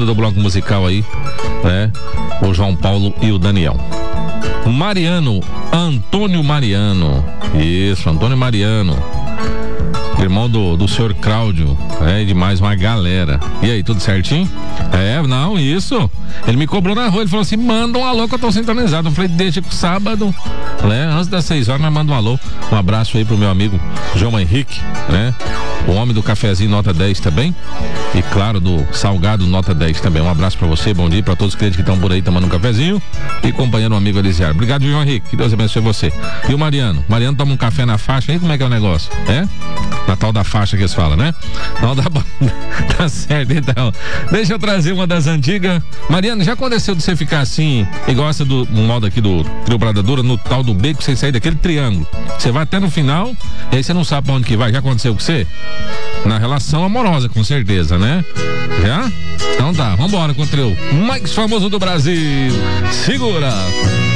banda do bloco musical aí, né? O João Paulo e o Daniel. Antônio Mariano. Isso, Antônio Mariano. Irmão do senhor Cláudio, e de mais uma galera. E aí, tudo certinho? Não, isso. Ele me cobrou na rua, ele falou assim: manda um alô que eu tô sintonizado. Eu falei: deixa que sábado, né? Antes das 6 horas, nós mandamos um alô. Um abraço aí pro meu amigo João Henrique, né? O homem do cafezinho nota 10 também. E claro, do salgado nota 10 também. Um abraço pra você, bom dia pra todos os clientes que estão por aí tomando um cafezinho. E acompanhando o amigo Elisiário. Obrigado, João Henrique, que Deus abençoe você. E o Mariano toma um café na faixa aí, como é que é o negócio? Na tal da faixa que eles falam, né? Não dá tá certo, então. Deixa eu trazer uma das antigas. Mariano, já aconteceu de você ficar assim, igual essa do modo aqui do Trio Bradadura, no tal do beco, você sair daquele triângulo. Você vai até no final, e aí você não sabe pra onde que vai. Já aconteceu com você? Na relação amorosa, com certeza, né? Já? Então tá, vambora com o trio mais famoso do Brasil. Segura!